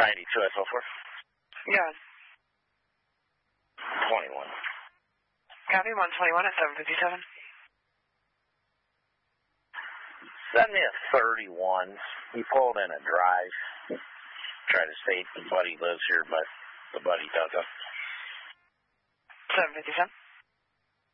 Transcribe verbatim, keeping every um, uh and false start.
ninety-two, I so forth. Yeah. twenty-one. Copy, one twenty-one at seven fifty-seven. Send me a thirty-one. He pulled in a drive. Try to state the buddy lives here, but the buddy doesn't. seven fifty-seven.